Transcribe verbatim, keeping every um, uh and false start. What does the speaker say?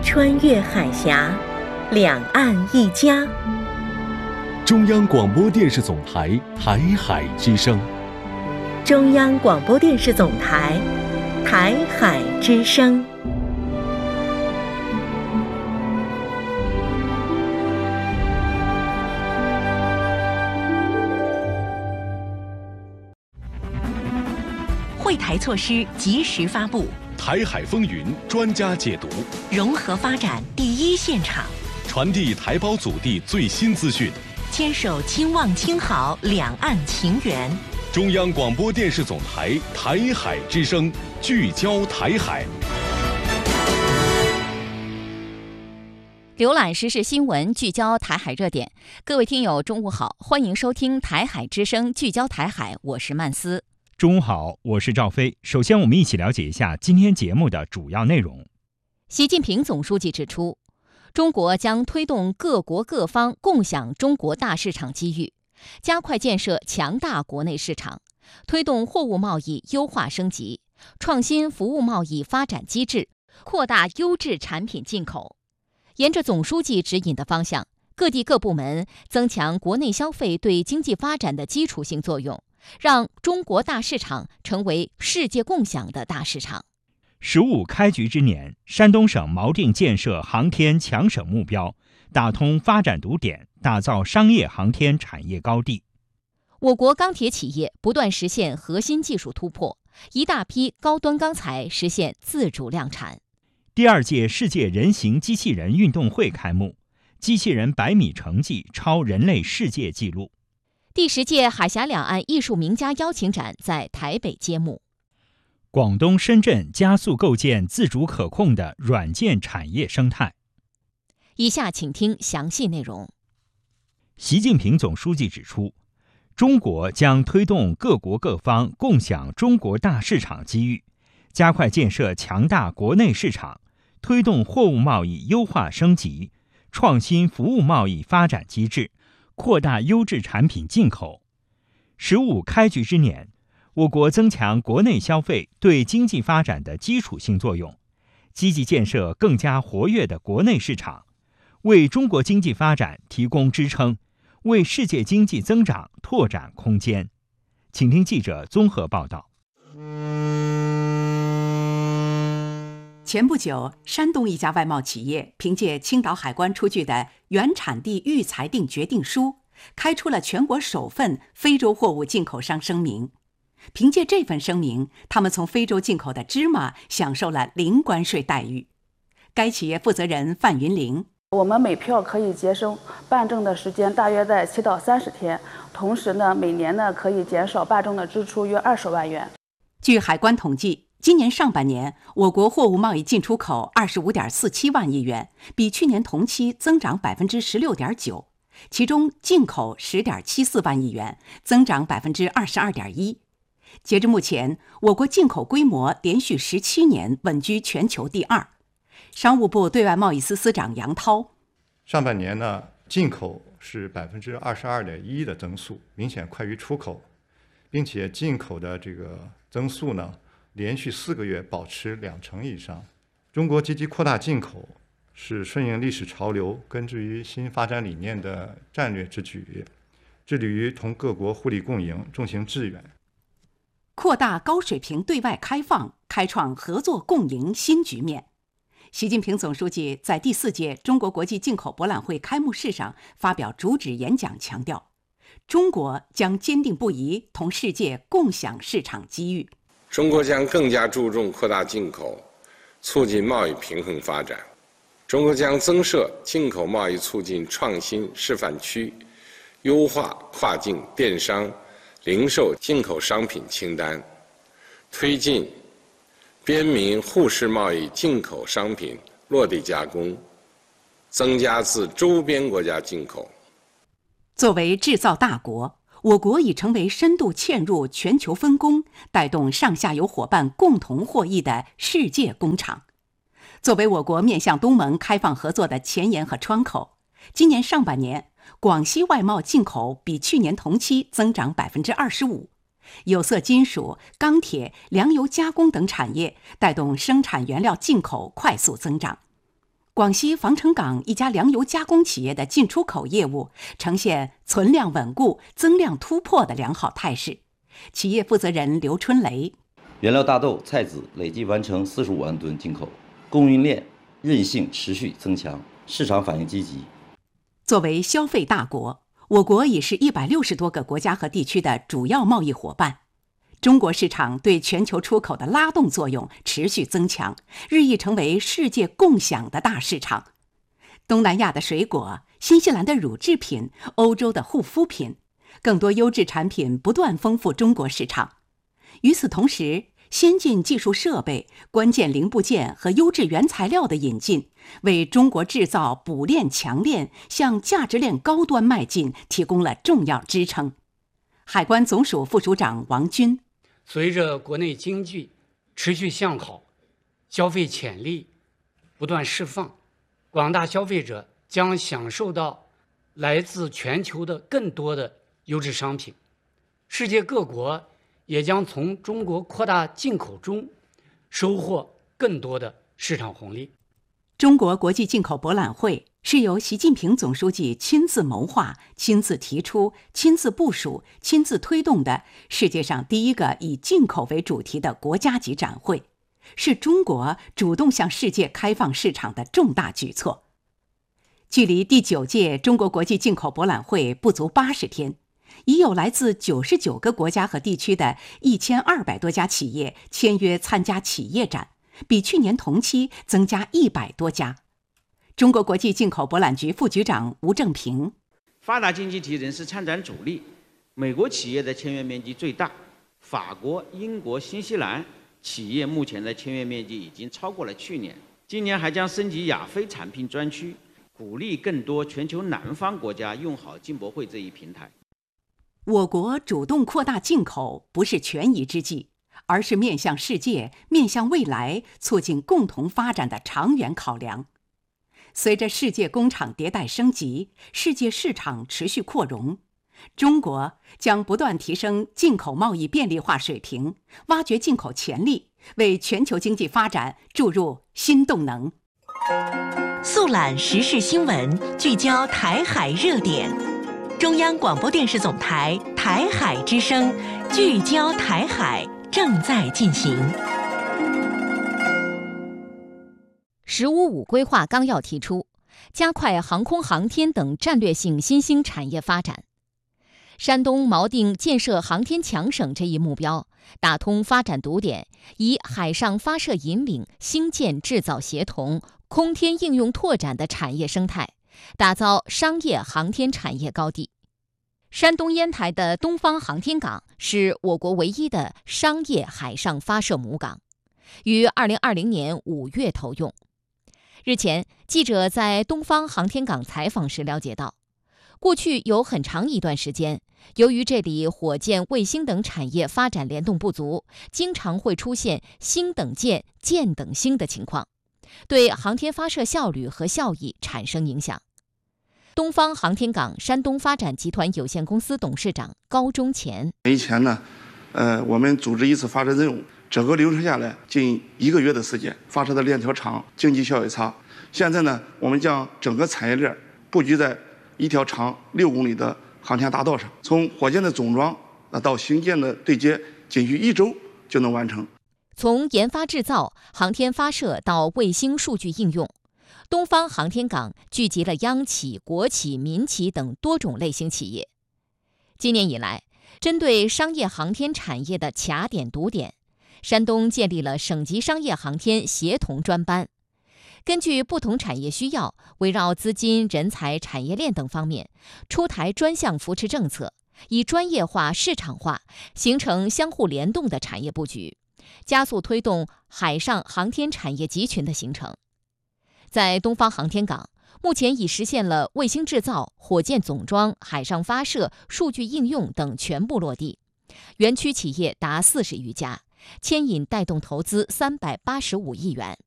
穿越海峡，两岸一家。 中央广播电视总台台海之声。 中央广播电视总台台海之声。会台措施及时发布， 台海风云专家解读， 融合发展第一现场， 传递台胞祖地最新资讯， 牵手亲望亲好两岸情缘。 中央广播电视总台台海之声，聚焦台海。 浏览时事新闻，聚焦台海热点。各位听友，中午好，欢迎收听台海之声，聚焦台海，我是曼斯。 中午好，我是赵飞。首先，我们一起了解一下今天节目的主要内容。 习近平总书记指出，中国将推动各国各方共享中国大市场机遇，加快建设强大国内市场，推动货物贸易优化升级，创新服务贸易发展机制，扩大优质产品进口。沿着总书记指引的方向，各地各部门增强国内消费对经济发展的基础性作用，让中国大市场成为世界共享的大市场。 十五开局之年，山东省锚定建设航天强省目标，打通发展堵点，打造商业航天产业高地。 我国钢铁企业不断实现核心技术突破，一大批高端钢材实现自主量产。 第二届世界人形机器人运动会开幕，机器人百米成绩超人类世界纪录。 第十届海峡两岸艺术名家邀请展在台北揭幕。 广东深圳加速构建自主可控的软件产业生态。 以下请听详细内容。 习近平总书记指出，中国将推动各国各方共享中国大市场机遇，加快建设强大国内市场，推动货物贸易优化升级，创新服务贸易发展机制，扩大优质产品进口。十五开局之年，我国增强国内消费对经济发展的基础性作用，积极建设更加活跃的国内市场，为中国经济发展提供支撑，为世界经济增长拓展空间。请听记者综合报道。 前不久，山东一家外贸企业凭借青岛海关出具的原产地预裁定决定书，开出了全国首份非洲货物进口商声明。凭借这份声明，他们从非洲进口的芝麻享受了零关税待遇。该企业负责人范云玲： 我们每票可以节省办证的时间大约在七到三十天，同时呢，每年呢可以减少办证的支出约二十万元。 据海关统计，今年上半年，我国货物贸易进出口二十五点四七万亿元，比去年同期增长百分之十六点九，其中进口十点七四万亿元，增长百分之二十二点一。截至目前，我国进口规模连续十七年稳居全球第二。商务部对外贸易司司长杨涛： 上半年呢，进口是百分之二十二点一的增速，明显快于出口，并且进口的这个增速呢，连续四个月保持两成以上。中国积极扩大进口，是顺应历史潮流、根植于新发展理念的战略之举，致力于同各国互利共赢，重行致远。 扩大高水平对外开放，开创合作共赢新局面。习近平总书记在第四届中国国际进口博览会开幕式上发表主旨演讲，强调，中国将坚定不移同世界共享市场机遇。 中国将更加注重扩大进口，促进贸易平衡发展。中国将增设进口贸易促进创新示范区，优化跨境电商、零售进口商品清单，推进边民沪市贸易进口商品落地加工，增加自周边国家进口。 作为制造大国，我国已成为深度嵌入全球分工，带动上下游伙伴共同获益的世界工厂。作为我国面向东盟开放合作的前沿和窗口，今年上半年，广西外贸进口比去年同期增长百分之二十五，有色金属、钢铁、粮油加工等产业带动生产原料进口快速增长。 广西防城港一家粮油加工企业的进出口业务呈现存量稳固、增量突破的良好态势。企业负责人刘春雷： 原料大豆、菜籽累计完成四十五万吨进口，供应链韧性持续增强，市场反应积极。 作为消费大国，我国已是一百六十多个国家和地区的主要贸易伙伴。中国市场对全球出口的拉动作用持续增强，日益成为世界共享的大市场。东南亚的水果、新西兰的乳制品、欧洲的护肤品，更多优质产品不断丰富中国市场。与此同时，先进技术设备、关键零部件和优质原材料的引进，为中国制造补链强链向价值链高端迈进提供了重要支撑。海关总署副署长王军： 随着国内经济持续向好，消费潜力不断释放，广大消费者将享受到来自全球的更多的优质商品，世界各国也将从中国扩大进口中收获更多的市场红利。 中国国际进口博览会是由习近平总书记亲自谋划、亲自提出、亲自部署、亲自推动的世界上第一个以进口为主题的国家级展会，是中国主动向世界开放市场的重大举措。距离第九届中国国际进口博览会不足八十天，已有来自九十九个国家和地区的一千二百多家企业签约参加企业展，比去年同期增加一百多家。中国国际进口博览局副局长吴正平： 发达经济体仍是参展主力，美国企业的签约面积最大，法国、英国、新西兰企业目前的签约面积已经超过了去年。今年还将升级亚非产品专区，鼓励更多全球南方国家用好进博会这一平台。 我国主动扩大进口不是权宜之计，而是面向世界、面向未来，促进共同发展的长远考量。随着世界工厂迭代升级，世界市场持续扩容，中国将不断提升进口贸易便利化水平，挖掘进口潜力，为全球经济发展注入新动能。 速览时事新闻，聚焦台海热点。中央广播电视总台台海之声，聚焦台海正在进行。 “十五五”规划纲要提出，加快航空航天等战略性新兴产业发展。山东锚定建设航天强省这一目标，打通发展堵点，以海上发射引领兴建制造协同、空天应用拓展的产业生态，打造商业航天产业高地。山东烟台的东方航天港是我国唯一的商业海上发射母港，于二零二零年五月投用。日前，记者在东方航天港采访时了解到，过去有很长一段时间，由于这里火箭、卫星等产业发展联动不足，经常会出现星等箭、箭等星的情况，对航天发射效率和效益产生影响。东方航天港山东发展集团有限公司董事长高忠乾： 以前呢，呃，我们组织一次发射任务，整个流程下来近一个月的时间，发射的链条长，经济效益差。现在呢，我们将整个产业链布局在一条长六公里的航天大道上，从火箭的总装到星舰的对接，仅需一周就能完成。 从研发制造、航天发射到卫星数据应用，东方航天港聚集了央企、国企、民企等多种类型企业。今年以来，针对商业航天产业的卡点堵点，山东建立了省级商业航天协同专班，根据不同产业需要，围绕资金、人才、产业链等方面，出台专项扶持政策，以专业化、市场化，形成相互联动的产业布局，加速推动海上航天产业集群的形成。在东方航天港，目前已实现了卫星制造、火箭总装、海上发射、数据应用等全部落地，园区企业达四十余家，牵引带动投资三百八十五亿元。